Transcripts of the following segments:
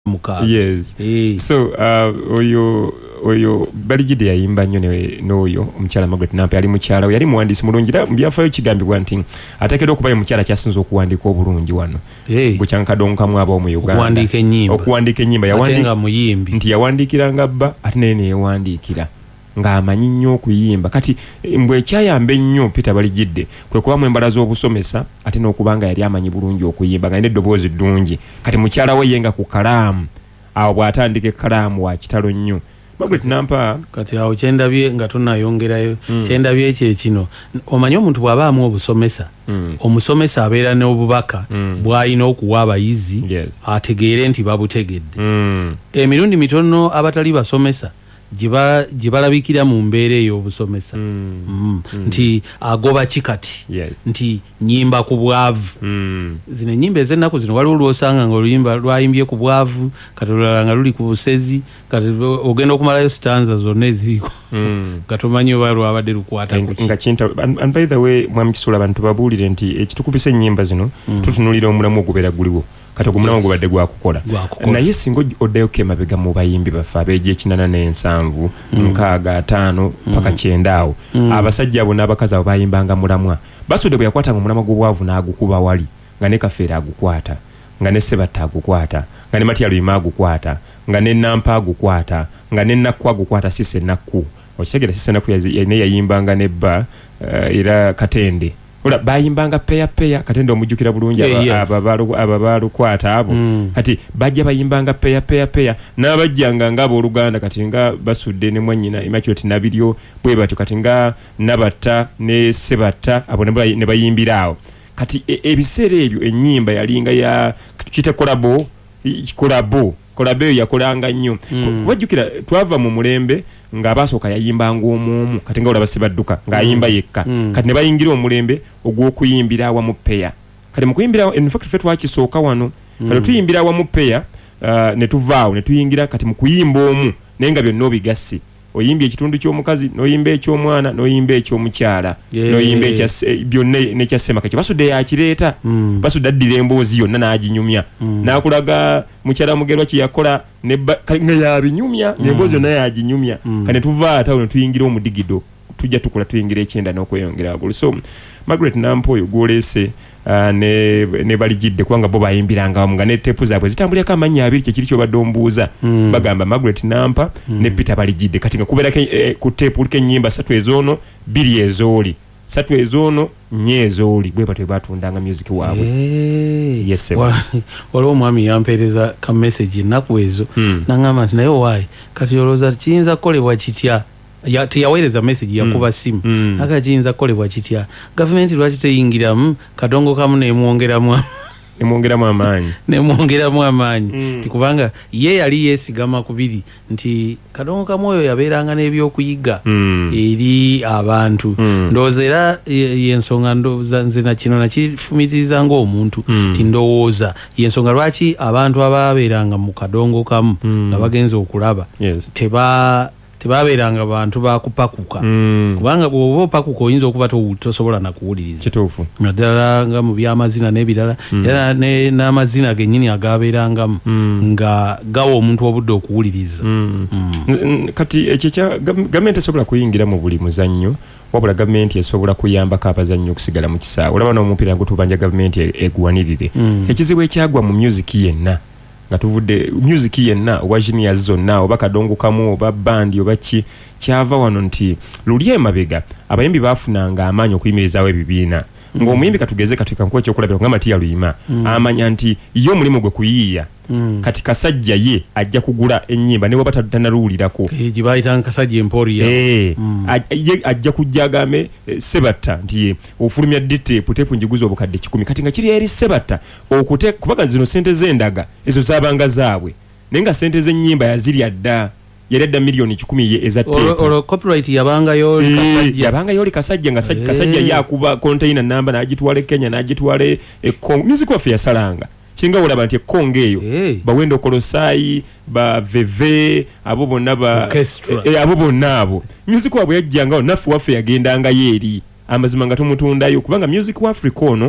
mukaga. Yes. So oyo Baligide yayimba nnyo n'oyo omukyala Margaret Nampa yali mukyala we yali muwandiisi mulungi era byafaayo kigambibwa nti ateekeddwa okuba omukyala kyasinze okuwandiika obulungi wano bukyankadongo kamu aba mu Uganda okuwandiika ennyimba nti yawandiikiranga bba ate naye neyewandiikira ng'amanyi nnyo okuyimba kati mbwe ekyayamba ennyo Peter Baligide kwe kubamu embala z'obusomesa ate n'okubanga yali amanyi bulungi okuyimba nga n'eddoboozi ddungi kati mukyala we yenga ku kalaamu awo bw'atandika ekkalaamu wa kitalo nnyo Margaret Nampa kati awo kyendabye nga tunayongerayo kyendabye ekino omanyi omuntu bw'abaamu obusomesa omusomesa abeera n'obubaka bw'alina okuwa abayizi ategeere nti babutegedde emirundi mitono abatali basomesa jibalabikira mu mbeera ey'obusomesa nti agoba kikati nti nyimba ku bwavu zino ennyimba ez'ennaku zino waliwo lw'osanga nga oluyimba lwayimbye ku bwavu kati olulala nga luli ku busezi kati ogenda okumalayo sitanza zonna eziriko nga tomanyi oba lwabadde lukwata nga kinta and by the way mwami Kisula abantu babuulire nti ekitukubisa ennyimba zino tutunulira omulamu ogubeera guliwo kati ogumulamu gubadde gwakukola naye singa oddayo kemabega mu bayimbi baffe abeeja 87 65 paka 9 awo abasajja abo n'abakazi abo bayimbanga mulamwa basudde bwe yakwatanga omulamwa gw'obwavu n'agukuba wali nga ne Kafeera agukwata nga ne Sebatta agukwata nga ne Matya Luyima agukwata nga ne Nampa agukwata nga ne Nakku agukwata Sise Nakku okitegera Sise Nakku yayimbanga nebba era Katende ola bayimbanga peya Katende omujjukira bulungi ababalukwata abo kati bajja bayimbanga peya n'abajjanga ngabo Oluganda kati nga basudde ne Mwanyina Immaculate Nabiryo bwe batyo kati nga Nabatta ne Sebatta abo ne bayimbiraawo kati ebiseera ebyo ennyimba yalinga ya tukite kolabo yakolanga nnyo kubajjukira twava mu mulembe ng'abasooka yayimbanga omuomu kati nga olaba Sibadduka ng'ayimba yekka kati ne bayingira omulembe ogw'okuyimbira awamu peya kati mu kuyimbira in fact ffe twakisooka wano kati tuyimbira awamu peya ne tuvaawo ne tuyingira kati mu kuyimba omu naye nga byonna obigasse oyimbye ekitundu ky'omukazi n'oyimba eky'omwana n'oyimba eky'omukyala n'oyimba byonna n'ekyasemaka kye basudde yakireeta basudde addira emboozi yonna n'aginyumya n'akulaga mukyala Mugerwa kye yakola nga yabinyumya ng'emboozi yonna yaginyumya kane tuva atawo ne tuyingira omudigido tujja tukola tuyingira ekyenda n'okweyongera waggulu so Margaret Nampa oyo gw'oleese ne Baligide kubanga bo bayimbiranga wamu nga ne teepu zaabwe zitambulirako amannya abiri kyekiri kyobadde ombuuza bagamba Margaret Nampa ne Peter Baligide kati nga kubeerako ku teepu uliko ennyimba 3 ezoono 2 ezooli 3 ezoono 4 ezooli bwe batwe batundanga music waabwe waliwo omwami yampeereza ka message ennaku ezo nangamba nti naye waayi kati olowooza kiyinza kukolebwa kitya teyaweereza message yakuba simu akakiyinza kukolebwa kitya gavumenti lwaki teyingiramu kadongo kamu nemwongeramu amaanyi kubanga ye yali yeesigama kubiri nti kadongo kamu oyo yabeeranga n'ebyokuyiga eri abantu ndowooza era yensonga nze nakino nakifumitiriza ng'omuntu ti ndowooza yensonga lwaki abantu ababeeranga mu kadongo kamu nga bagenza okulaba tebabeeranga bantu bakupakuka kubanga bw'oba opakuka oyinza okuba tosobola nakuwuliriza kituufu naddala nga mu byamazina n'ebirala era n'amazina gennyini agabeerangamu nga gawa omuntu obudde okuwuliriza kati ekyo gavumenti esobola kuyingira mu buli muzannyo wabula gavumenti esobola kuyambako abazannyo okusigala mu kisaawe olaba n'omupiira ngo tubanja gavumenti eguwanirire ekizibu ekyagwa mu music yenna nga tuvudde music yenna oba genius zonna oba kadongo kamu oba bandi oba kyava wano nti luli emabega abayimbi baafunanga amaanyi okuyimirizaawo ebibiina ng'omuyimbi katugeze katukankuwa ekyokulabira nga Matya Luyima amanya nti ye omulimu gwe kuyiiya kati kasajja ye ajja kugula ennyimba ne waba tanaluwulirako gibayitanga kasajja emporia ye ajja kujja agambe Sebatta nti ye ofulumya teepu njiguza obukadde 10 kati nga kiri eri Sebatta kubaga zino sente z'endaga ezo zaabanga zaabwe naye nga sente z'ennyimba yazirya dda yali adda milioni 10 eza teepu copyright yabanga yoli kasajja nga kasajja yakuba container namba n'agitwala Kenya n'agitwala Congo music waffe yasalanga kinga olaba nti Kongo eyo bawendo Kolosai ba Veve abo bonna abo bonna abo music wabwe yajjanga naffe waffe yagendanga yeri amazima nga tumutundayo kubanga music wa Africa ono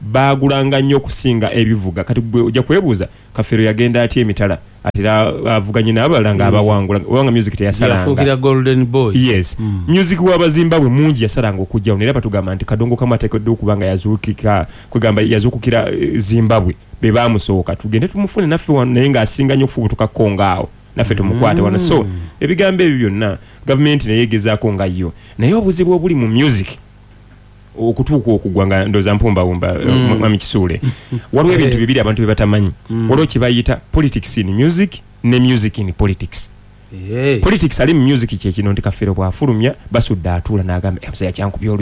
bagulanga nnyo okusinga ebivuga kati gwe ojja kwebuuza Kafeero yagenda ati emitala atira avuganye n'abalanga abawangula wanga music teyasalanga yafukira Golden Boy yes music wa Zimbabwe mungi yasalanga okujja onera batugamba nti Kadongo kama atekedde okubanga yazukika kwegamba yazukukira Zimbabwe be bamusooka tugende tumufune naffe naye nga asinga nnyo okufubutuka kongaawo naffe tumukwate wana so ebigambo ebyo byonna government neyegezaako nga yo naye obuzibu obuli mu music okutuuka okugwanga ndoza mpumba mwami Kisuule waliwo ebintu bibiri abantu bebatamanyi waliwo kibayita politics in music ne music in politics politics ali mu music kyekino nti Kafeero bwafulumya basudda atuula n'agamba emusaya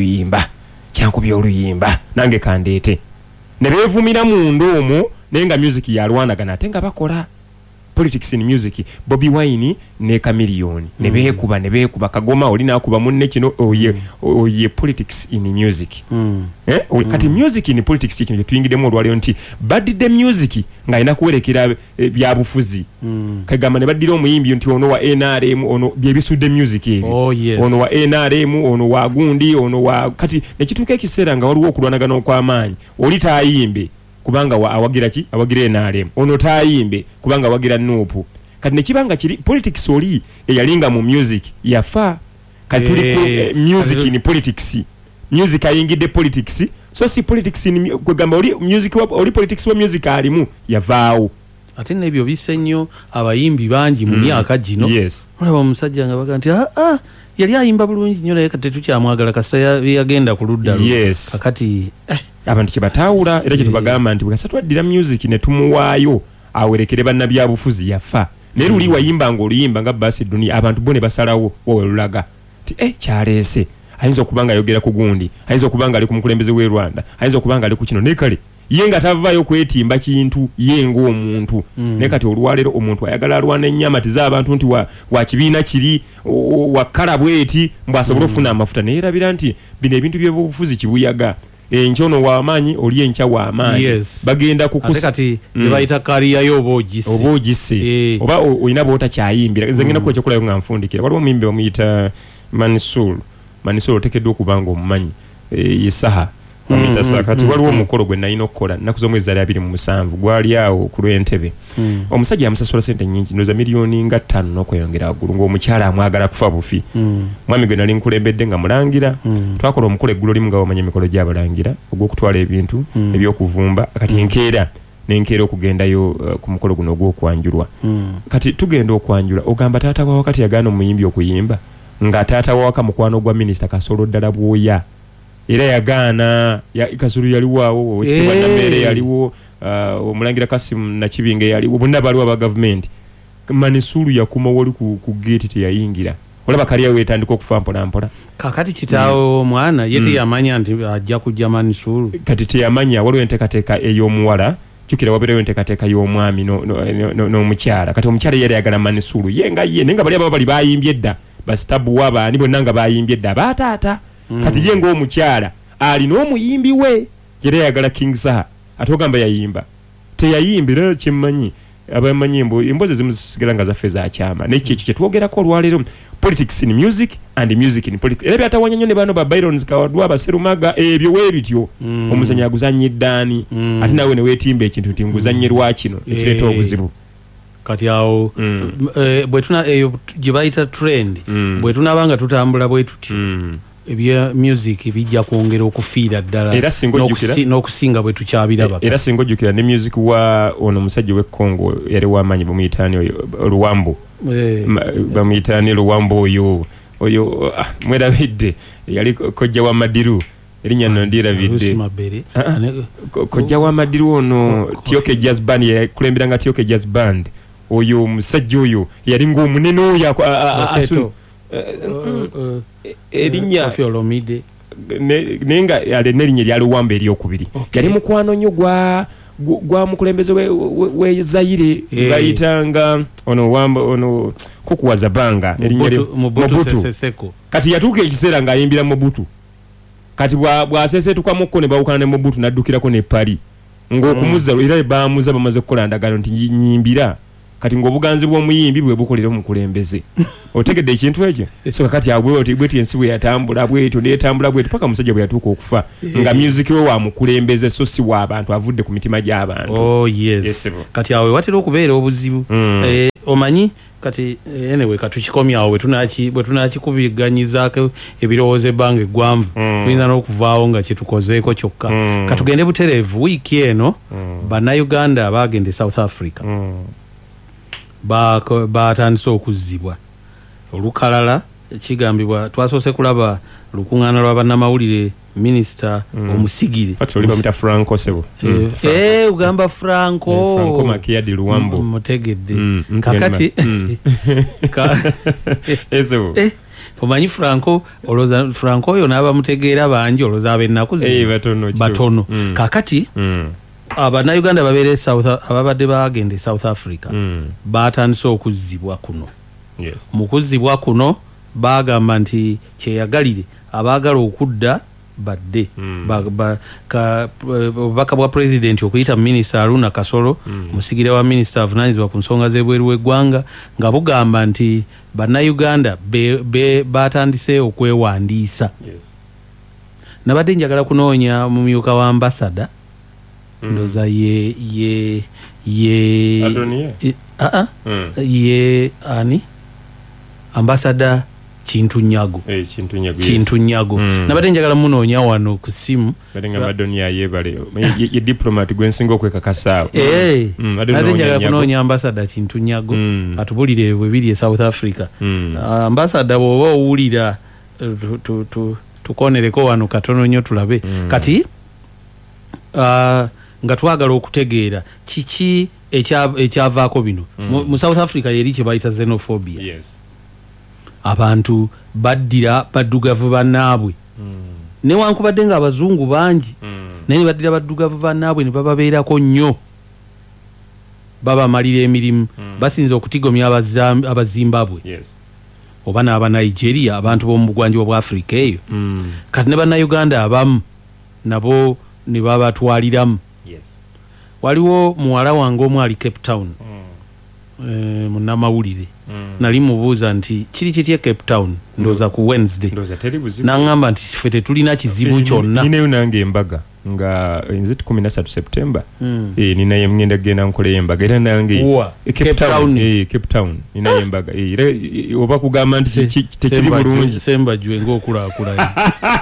kyankubya oluyimba nange kandeete ne beevumira munda omwo naye nga music yalwanagana ate nga bakola politics in music Bobby Wine ne Chameleone ne beekuba Kagoma oli nakuba munne kino oye politics in music kati music in politics kino tuyingidemu olwaleo nti badde music nga ina kuwerekera bya bufuzi Kagama ne baddira omuyimbi nti ono wa NRM ono byebisudde music ebyo ono wa NRM ono wa gundi ono wa kati nekituuka ekiseera nga waliwo okulwanagana okw'amaanyi oli taayimbe kubanga awagira NRM ono taayimbe kubanga awagira Nuupu kati nekibanga kiri politics oli eyalinga mu music yafa kati tuli ku music in politics music ayingidde politics so si politics in kwegamba oli music oli politics wa music alimu yavaawo ate nebyo bise nnyo abayimbi bangi mu myaka gino olaba omusajja nga baga nti yali ayimba bulungi nnyo naye kati tukyamwagala kasa yagenda ku ludda kakati abantu kibataawula era kyetubagamba nti bwekasa twaddira music ne tumuwaayo awerekere bannabyabufuzi yafa naye luli wayimba nga oluyimba nga Baasi Dunia abantu bo ne basalawo wowe lulaga nti kyaleese ayinza okubanga ayogera ku gundi ayinza okubanga ali ku mukulembeze w'e Rwanda ayinza okubanga ali ku kino naye kale ye nga tavaayo kwetimba kintu ye ng'omuntu naye kati olwaleero omuntu ayagala alwana ennyama tiz'abantu nti wa kibiina kiri wa kkala bweti mbwasobole okufuna amafuta naye erabira nti bino ebintu by'obufuzi kibuyaga enchono wa amanyi oli encha wa amanyi bagenda kukusa kati bayita kariya yo obogise oba oyina bota kyayimbira nze ngenda ko ekyokola nga nfundikira waliwo muyimbi omuyita Manisolo otekeddwa okubanga omumanyi yesaha omuyita sakati waliwo omukolo gwe nalina okukola nnaku z'omwezi 27 gwali awo ku lw'Entebbe omusajja amusasula sente nnyingi ndoza miliyoni nga 5 n'okweyongera waggulu ng'omukyala amwagala kufa bufi mwami gwe nali nkulembedde nga mulangira twakola omukolo eggulo limu nga wamanya emikolo gy'abalangira ogw'okutwala ebintu ebyokuvumba kati nenkeera okugendayo ku mukolo guno ogw'okwanjulwa kati tugenda okwanjula ogamba taata wa wakati yagaana omuyimbi okuyimba nga taata wa waka mukwano gwa minisita Kasolo ddala bwoya era yagaana Kasulu yaliwo wekitibwa Namere yaliwo omulangira Kasimu Nakibinge yaliwo bonna baliwo aba government Manisulu yakuma wali ku gate teyayingira olaba kaliya wetandika okufa mpola kakati kitaawo omwana yete yamanya nti ajja kujja Manisulu kati teyamanya waliwo enteekateeka ey'omuwala jukira wabereyo enteekateeka y'omwami n'omukyala kati omukyala yali ayagala Manisulu ye nenga bali aba bali bayimbye dda basitabu waba ni bonna nga bayimbye dda bataata kati ye ng'omukyala alina omuyimbi we yali ayagala King Saha atogamba yayimba teyayimbira kyemmanyi abamanyi embozi zimu zisigala nga zaffe zakyama nekyo ekyo kyetwogerako olwaleero politics in music and music in politics era byatawanya nnyo ne bano ba Byrons Kawadwa Baserumaga ebyo weebityo omuzanyi aguzannya eddaani ate nawe ne weetimba ekintu nti nguzannye lwakino ekireeta obuzibu kati awo bwe tuna eyo gye bayita trend bwe tunabanga tutambula bwe tuti ebya music bijja kwongera okufiira ddala n'okusinga bwe tukyabiraba era singa ojjukira ne music wa ono musajja w'e Congo yali w'amaanyi bamuyitaani Luwambo bamuyitaani Luwambo oyo mwerabidde yali kojja wa Madiru erinnya nno ndirabidde kojja wa Madiru ono Tioke Jazz Band yakulemberanga Tioke Jazz Band oyo musajja oyo yali ng'omunene oyo erinnya nenga yali nerinnya lya Luwambo eryokubiri yali mukwano nnyo gwa mukulembeze we Zaire bayitanga ono Wambo ono kukuwaza banga erinnya Mobutu kati yatuuka ekiseera ng'ayimbira Mobutu kati bwasesetukamo ne bawukana ne Mobutu n'addukirako ne Paris ng'okumuzza era baamuza bamaze kukola ndagano nti nyimbira kati ng'obuganzi bw'omuyimbi bwe bukolera omukulembeze otegedde ekintu ekyo so kakati abwe oti bweti ensi bwe yatambula bweto n'etambula bweto paka musajja bwe yatuuka okufa nga music we wa mukulembeze so si wa abantu avudde ku mitima gy'abantu. Oh yes. Kati awe watera okubeera obuzibu omanyi kati anyway katukikomya awo bwe tunakikubiganyizaako ebirowoozo ebbanga eggwanvu tulina n'okuvaawo nga kyetukozeeko kyokka katugende butereevu wiiki eno bannayuganda abaagenda South Africa batandise okuzzibwa olukalala kigambibwa twasoose kulaba lukuŋŋaana lwa bannamawulire minisita omusigire Franco Sebo ugamba Franco Makiadi Luwambo mutegedde kakati omanyi Franco oloza Franco oyo n'aba mutegeera bangi oloza abennaku batono kakati abannayuganda ababadde bagende South Africa batandise okuzzibwa kuno. Mu kuzzibwa kuno bagamba nti kyeyagalire abaagala okudda badde obubaka bwa president okuyita minisita Aruna Kasolo musigire wa minisita avunanyizibwa ku nsonga z'ebweru w'eggwanga nga bugamba nti bannayuganda batandise okwewandiisa. Nabadde njagala kunoonya mumyuka wa ambasada ndoza ye ani ambasada Kintu Nyago nabadde njagala munoonya wano ku simu badenga Madonia yebale ye diplomat gwensinga okwekakasa nabadde njagala kunoonya ambasada Kintu Nyago atubulire bwe biri e South Africa. Ambasada bw'oba owulira tukonereko wano katono nnyo tulabe kati nga twagala okutegeera kiki ekyavaako bino mu South Africa yeri kye bayita xenophobia. Abantu baddira baddugavu bannaabwe newankubadde nga abazungu bangi naye baddira baddugavu bannaabwe ne bababeerako nnyo babamalira emirimu basinza okutigomya abazimbabwe oba n'abanigeria abantu b'omu bugwanjuba bwa Africa eyo kati ne bannayuganda abamu nabo ne babatwaliramu. Waliwo muwala wange omu ali Cape Town munnamawulire nali mubuuza nti kiri kitye Cape Town ndoza ku Wednesday nangamba nti ffe tetulina kizibu kyonna. Ninayo nange embaga nga nze 13 September ninaye mngenda genda nkoleyo embaga era nange Cape Town ninayo embaga era oba kugamba nti tekiri bulungi semba jwe ng'okulaakula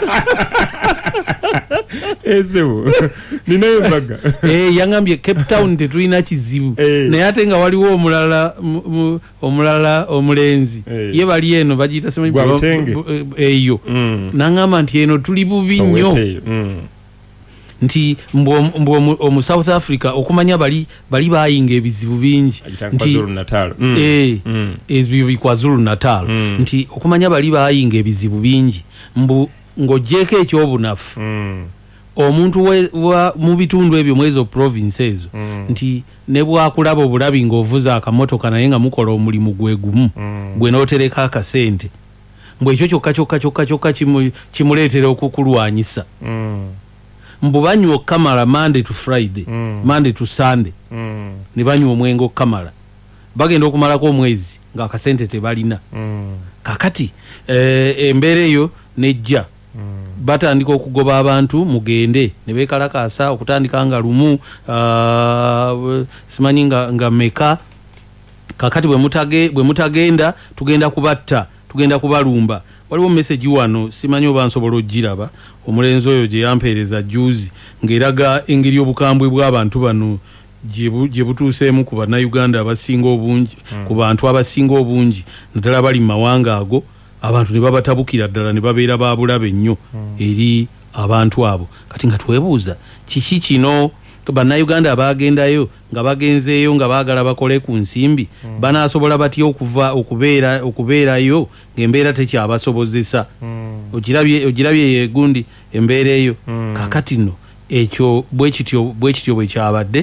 ezewo ninayo embaga yangambye Cape Town tetulina kizibu naye ate nga waliwo omulala omulenzi ye bali eno bagiyita eyo nangamba nti eno tuli bubi nnyo nti mbu South Africa okumanya bali bayinga ebizibu bingi nti ebyo bikwazulu Natal nti okumanya bali bayinga ebizibu bingi mbu ng'oggyeko ekyobunafu omuntu mu bitundu ebyo mwezo province ezo nti ne bwakulaba obulabi ng'ovuza akamotoka naye nga mukola omulimu gwe gumu gwe n'otereka akasente mbu ekyo kyokka kimuleetera okukulwanyisa mbu banywa okamala Monday to Friday Monday to Sunday ne banywa omwenge okamala bagenda okumalako omwezi ng'akasente tebalina kakati embeera eyo nejja batandika okugoba abantu mugende ne beekalakaasa okutandika nga lumu simanyi nga meka kakati bwe mutagenda tugenda kubatta tugenda kubalumba. Waliwo message wano simanyi oba nsobola ogiraba omulenzi oyo gye yampeereza juzi ng'eraga engeri obukambwe bw'abantu bano gye butuuseemu ku bannayuganda abasinga obungi ku bantu abasinga obungi naddala bali mu mawanga ago abantu ne babatabukira ddala ne babeera ba bulabe nnyo eri abantu abo. Kati nga twebuuza kiki kino bannayuganda abagendayo nga bagenzeeyo nga baagala bakole ku nsimbi banaasobola batya okubeerayo ng'embeera tekyabasobozesa. Ogirabye yegundi embeera eyo kakati nno ekyo bwe kityo bwe kyabadde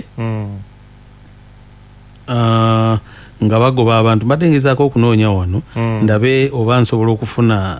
nga bagoba abantu. Mbadde ngezaako okunoonya wano ndabe oba nsobola okufuna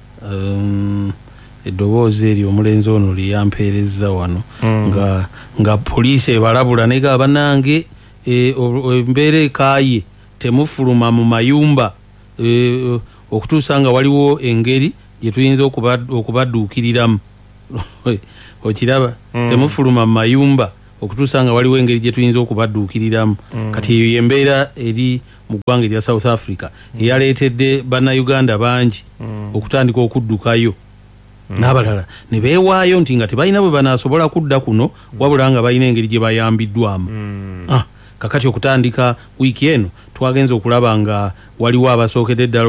eddoboozi eryo omulenzi ono lye yampeereza wano nga poliisi ebalabula naye ga bannange embeera ekaaye temufuluma mu mayumba okutuusa nga waliwo engeri gye tuyinza okubadduukiriramu okiraba temufuluma mu mayumba okutuusa nga waliwo engeri gye tuyinza okubadduukiriramu kati eyo yembeera eri mu ggwanga erya South Africa eyaleetedde bannayuganda bangi okutandika okuddukayo n'abalala ne beewaayo nti nga tebalina bwe banaasobola kudda kuno wabula nga balina engeri gye bayambiddwamu. Kakati okutandika wiiki eno twagenze okulaba nga waliwo abasookedde eddala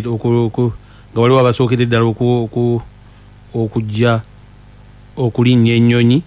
okujja okulinnya ennyonyi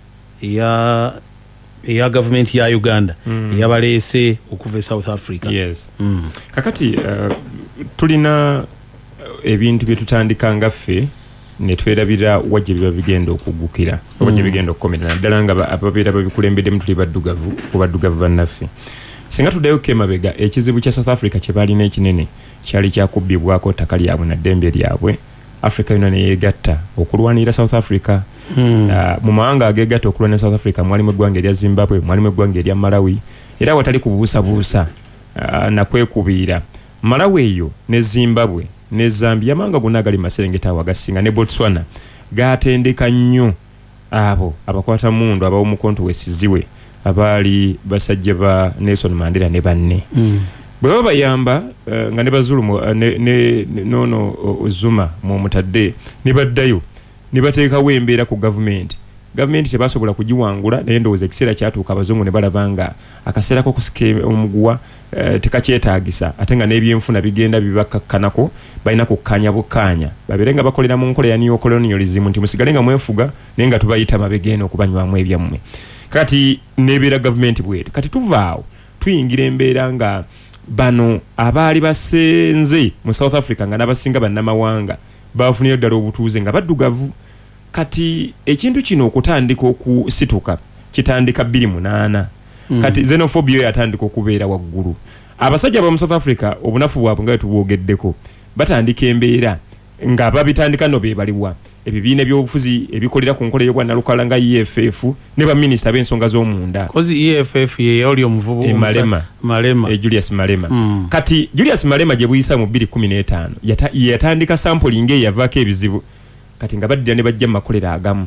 eya gavumenti ya Uganda eyabaleese okuva e South Africa. Yes. Kakati tulina ebintu bye tutandika nga ffe ne twerabira wajje biba bigenda okuggukira wajje bigenda okukomera naddala nga ababeera babikulembeddemu tuli baddugavu ku baddugavu bannaffe. Singa tuddayo kemabega ekizibu kya South Africa kye balina ekinene kyali kyakubbibwako ttaka lyabwe na ddembe lyabwe. Africa yonna ne yeegatta okulwanira South Africa. Mu mawanga ageegatta okulwanira South Africa mwalimu eggwanga erya Zimbabwe, mwalimu eggwanga erya Malawi, era watali kubuusabuusa nakwekubiira. Malawi eyo ne Zimbabwe ne Zambia amawanga gonna agali Maserengeta awagasinga ne Botswana gaatendeka nnyo abo abakwata mundu ab'omukonto wesiziwe abaali basajja ba Nelson Mandela ne banne. Bwe baba bayamba nga ne bazulumu nono Zuma mu mutadde ne baddayo ne bateekawo embeera ku gavumenti tebasobola kugiwangula naye ndowooza ekiseera kyatuuka abazungu ne balabanga akaseera k'okusika omuguwa tekakyetaagisa ate nga n'ebyenfuna bigenda bibakakkanako balina kukkanya bukkaanya babeere nga bakolera mu nkola ya neocolonialism nti musigale nga mwefuga naye nga tubayita mabegeeno okubanywamu ebyammwe. Kati nebeera gavumenti bwete kati tuvaawo tuyingira embeera nga bano abaali basenze mu South Africa nga n'abasinga bannamawanga bafunira ddala obutuuze nga baddugavu. Kati ekintu kino okutandika okusituka kitandika 28 kati xenophobia yatandika okubeera waggulu. Abasajja ba mu South Africa obunafu bwabwe nga tubwogeddeko batandika embeera nga babitandika no bebaliwa ebibiina ebyobufuzi ebikolera ku nkola y'obwannalukala nga EFF ne baminisita b'ensonga z'omunda kozi EFF ye oli omuvubu Malema Julius Malema. Kati Julius Malema gye buyisa mu 2015 yatandika sampling eyavaako ebizibu kati nga baddira ne bajja makolera agamu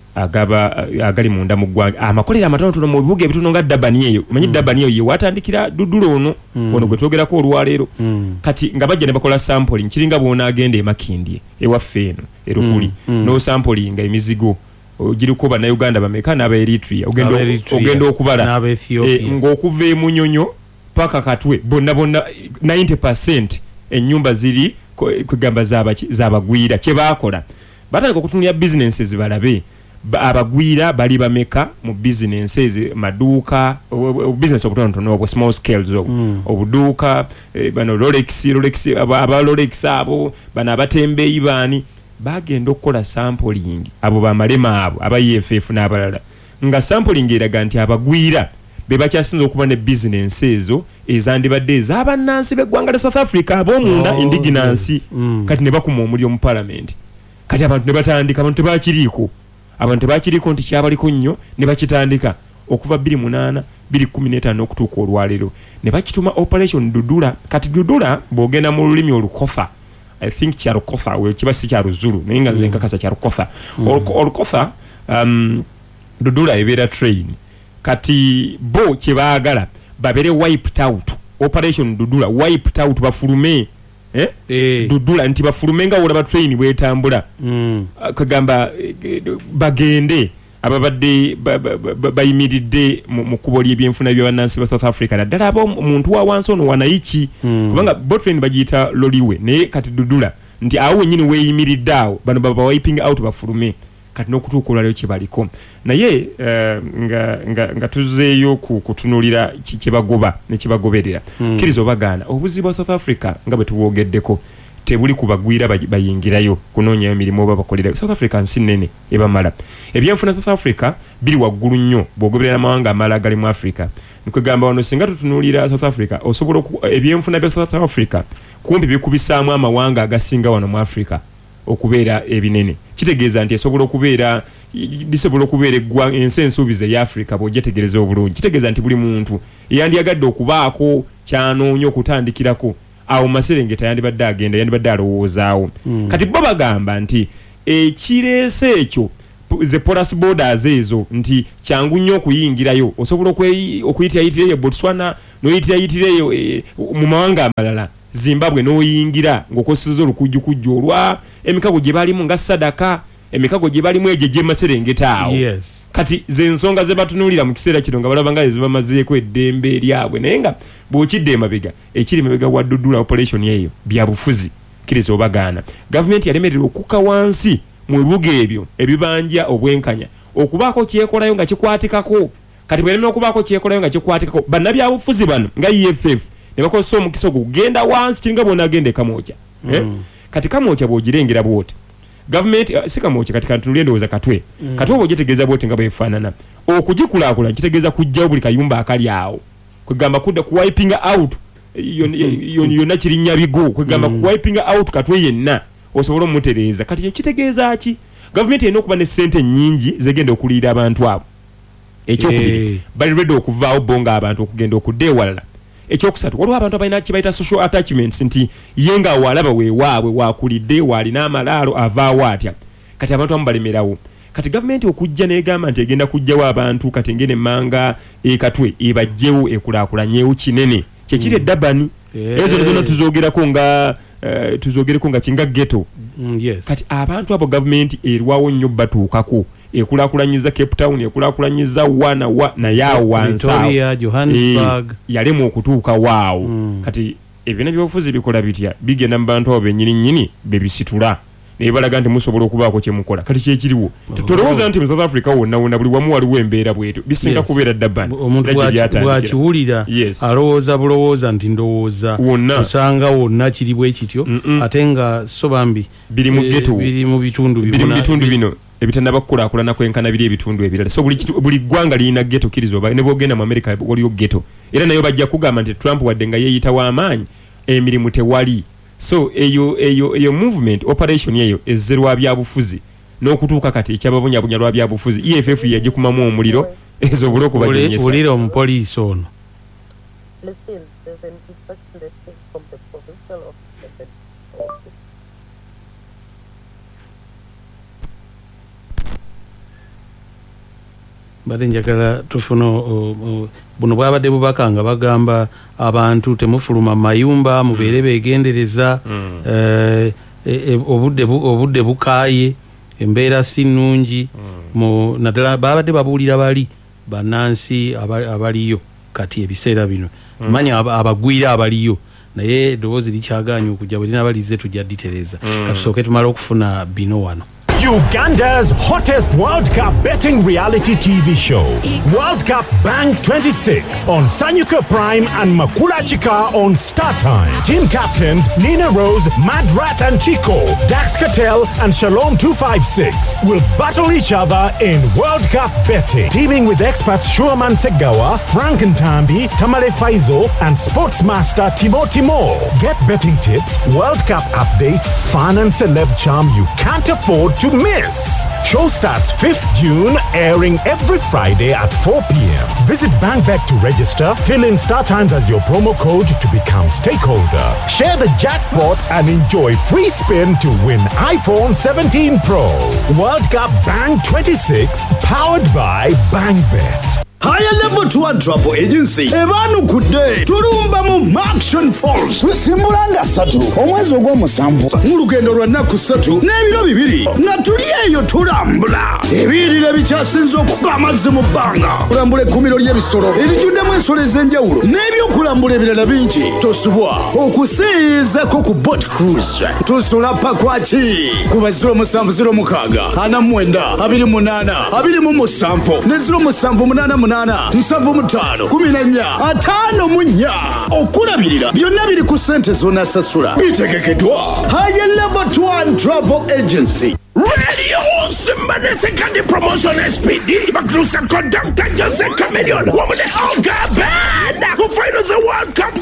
agali munda mu ggwanga amakolera amatonotono mu bibuga ebitono nga Dabani eyo manyi Dabani eyo ye watandikira Dudulo ono gwe twogerako olwaleero. Kati nga bajja ne bakola sampling kiringa bwona agenda emakindye ewaffe eno erukuli no sampling emizigo giriko bannayuganda bameka n'aba Eritrea ogenda okubala ng'okuva emunyonyo paka katwe bonna 90% ennyumba ziri kugamba zabagwira kye baakola batandika okutunulya businesses balabe abagwira bali bameka mu businesses maduuka business obutonotono obwo small scales obuduuka bano Rolex aba Rolex abo bano abatembeeyi baani bagenda okukola sampling abo bamalema abo aba EFF n'abalala nga sampling eraga nti abagwira be bakyasinza okuba ne business ezo ezandibadde ez'abannansi b'eggwanga lya South Africa ab'omunda indigenansi kati ne bakuma omuliro mu parliament. Kati abantu ne batandika abantu tebakiriiko nti kyabaliko nnyo ne bakitandika okuva 28 2015 okutuuka olwaleero ne bakituma operation Dudula. Kati Dudula bw'ogenda mu lulimi olukotha I think kyalukotha we kiba si kyaluzulu naye nga nze nkakasa kyalukotha olukotha Dudula ebeera train kati bo kye baagala babere wiped out operation Dudula wiped out bafulume Dudula nti bafulumenga olaba train bwetambula kagamba bagende ababadde bayimiridde mu kubo ly'ebyenfuna by'abannansi ba South Africa naddala abo omuntu wa wansi ono wanayiki kubanga boat train bagiyita loliwe naye kati Dudula nti awo wennyini weeyimiridde awo bano baba wiping out bafulume kati n'okutuuka olwaleero kye baliko naye nga tuzeeyo kutunulira kye bagoba ne kye bagoberera kkiriza obagaana obuzibu bwa South Africa nga bwe tubwogeddeko tebuli kubagwira bayingirayo kunoonyayo emirimu oba bakolera South Africa nsi nnene ebamala ebyenfuna South Africa biri waggulu nnyo bw'ogoberera amawanga amala agali mu Africa nikugamba wano singa tutunuulira South Africa osobola ebyenfuna bya South Africa kumpi bikubisaamu amawanga agasinga wano mu Africa okubeera ebinene kitegeeza nti esobola okubeera disobola okubeera eggwa ensi ensuubize ya Africa bw'ogyetegereza obulungi kitegeeza nti buli muntu yandiyagadde okubaako kyanoonya okutandikirako awo Maserengeta yandibadde alowoozaawo kati bo bagamba nti ekireese ekyo the porous borders ezo nti kyangu nnyo okuyingirayo osobola okuyitirayo Botswana n'oyitirayo mu mawanga amalala Zimbabwe n'oyingira ng'okoseza olukujjukujju olwa emikago gye balimu nga Sadaka emikago gye balimu egyo gye Maserengeta awo kati ze ensonga ze batunuulira mu kiseera kino nga balaba nga ezibamazeeko eddembe eryabwe naye nga bw'okidde emabega ekiri emabega wa Dudula operation eyo bya bufuzi kiriza obagaana gavumenti yalemererwa okuka wansi mu bibuga ebyo ebibanja obwenkanya okubaako kyekolayo nga kikwatikako kati bw'eremera okubaako kyekolayo nga kikwatikako bannabyabufuzi bano nga EFF ne bakozesa omukisa ogugenda wansi kiringa bwona agenda Kamwokya kati Kamwokya bw'ogirengera bwoti gavumenti si Kamwokya kati kantunulye ndowooza Katwe Katwe bw'ogitegeeza bwoti nga bwefaanana okugikulaakulanya kitegeeza kujjawo buli kayumba akali awo kwegamba kudda kuwipinga out yonna kirinnya bigo kwegamba kuwipinga out Katwe yenna osobola omutereeza kati kitegeeza ki gavumenti erina okuba ne ssente nnyingi zegenda okuliira abantu abo ekyokubiri bali ready okuvaawo bonga abantu okugenda okudda ewalala ekyokusatu waliwo abantu abalina kibayita social attachments nti ye nga walaba weewaabwe wakulidde waalina amalaalo avaawo atya kati abantu abamu balemerawo kati gavumenti okujja n'egamba nti egenda kujjawo abantu kati ngene emmanga Katwe ebajjewo ekulaakulanyeewo kinene kyekiri eddabani ezo zonna tuzogereko nga kinga ghetto kati abantu abo gavumenti erwawo nnyo batuukako ekulaakulanyiza Cape Town ekulaakulanyiza wa nayawo Victoria, Johannesburg yalemu okutuuka waawo kati ebyonna byobufuzi bikola bitya bigenda mu bantu abo bennyini bebisitula naye balaga nti musobola okubaako kyemukola kati kyekiriwo tetulowooza nti mu South Africa wonna buli wamu waliwo embeera bwetyo bisinga kubeera ddabani omuntu bwakiwulira alowooza bulowooza nti ndowooza osanga wonna kiri bwe kityo ate nga so bambi biri mu ghetto biri mu bitundu bino ebitannaba kukulaakulana kwenkana biri ebitundu ebirala so buli ggwanga lirina ghetto kirizwa ne bwogenda mu America waliyo ghetto era nayo bajja kugamba nti Trump wadde nga yeeyita w'amaanyi emirimu tewali so eyo movement operation eyo ezzerwa byabufuzi n'okutuuka kati ekyababonyabonya lwa byabufuzi EFF yagikumamu omuliro ezobola okubajenyesa ulira omupoliisi ono bade njagala tufuna buno bwabadde bubaka nga bagamba abantu temufuluma mayumba mubeere beegendereza obudde bukaaye embeera si nnungi naddala babadde babuulira bali bannansi abaliyo kati ebiseera bino manya abagwira abaliyo naye eddoboozi likyagaanya okujja bwe linabalize tujja ditereza katusooke tumala okufuna bino wano. Uganda's hottest World Cup betting reality TV show, World Cup Bang 26 on Sanyuka Prime and Makula Chika on Star Time. Team captains Nina Rose, Mad Rat and Chico, Dax Cattell and Shalom 256 will battle each other in World Cup betting. Teaming with experts Shuaman Segawa, Frank Ntambi, Tamale Faizo and Sportsmaster Timo Timo. Get betting tips, World Cup updates, fun and celeb charm you can't afford to miss. Show starts 5th June, airing every Friday at 4 p.m. Visit BankBet to register, fill in Star Times as your promo code to become stakeholder. Share the jackpot and enjoy free spin to win iPhone 17 Pro. World Cup Bang 26, powered by BankBet. Higher Level 2 Travel Agency ebanu kudde tulumba mu Action Falls tusimbulanga 3 omwezi ogw'omusanvu mu lugendo lwa nnaku 3 n'ebiro 2 nga tuli eyo tulambula ebirire bikyasinze okuba amazzi mu bbanga kulambula ekkuumiro ly'ebisolo erijjuddemu ensolo ez'enjawulo n'ebyokulambula ebirala bingi tosubwa okusiizako ku boat cruise tusula pakwaki ku ba 0706 49 28 27 ne 0788 7 14 munya okulabirira byonna biri ku ssente zonna sasula bitegekeddwa Higher Level 1 Travel Agency. Radio Simbane Second Promotion SPD Macrusa Conductor Jose Chameleon Woman Olga Band who finals the World Cup